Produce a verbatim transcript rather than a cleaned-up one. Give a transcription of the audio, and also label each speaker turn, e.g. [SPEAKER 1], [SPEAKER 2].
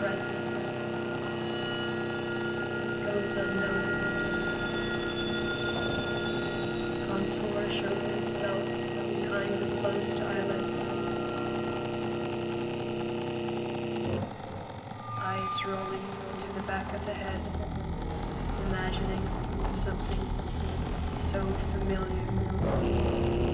[SPEAKER 1] breath goes unnoticed. Contour shows itself behind the closed eyelids. Eyes rolling to the back of the head, imagining something so familiar.